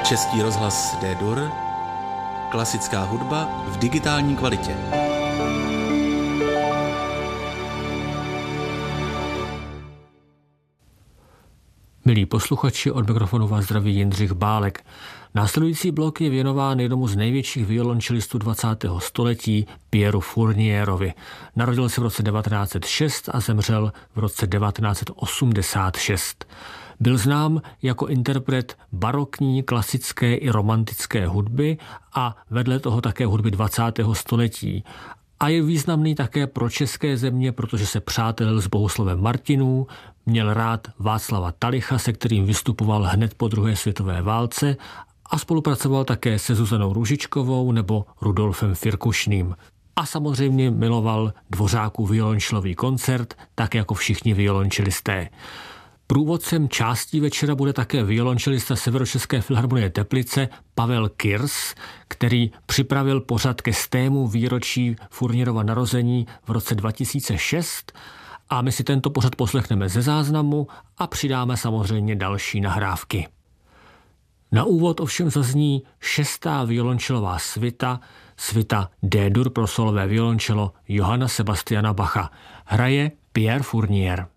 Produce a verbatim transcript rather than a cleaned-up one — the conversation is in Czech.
Český rozhlas D-dur, klasická hudba v digitální kvalitě. Milí posluchači, od mikrofonu vás zdraví Jindřich Bálek. Následující blok je věnován jednomu z největších violončelistů dvacátého století, Pierru Fournierovi. Narodil se v roce devatenáct set šest a zemřel v roce devatenáct set osmdesát šest. Byl znám jako interpret barokní, klasické i romantické hudby a vedle toho také hudby dvacátého století. A je významný také pro české země, protože se přátelil s Bohuslavem Martinů, měl rád Václava Talicha, se kterým vystupoval hned po druhé světové válce a spolupracoval také se Zuzanou Růžičkovou nebo Rudolfem Firkušným. A samozřejmě miloval Dvořákův violončelový koncert, tak jako všichni violončelisté. Průvodcem částí večera bude také violončelista Severočeské filharmonie Teplice Pavel Kirs, který připravil pořad ke stému výročí Fournierova narození v roce dva tisíce šest a my si tento pořad poslechneme ze záznamu a přidáme samozřejmě další nahrávky. Na úvod ovšem zazní šestá violončelová svita, svita D-dur pro solové violončelo Johanna Sebastiana Bacha. Hraje Pierre Fournier.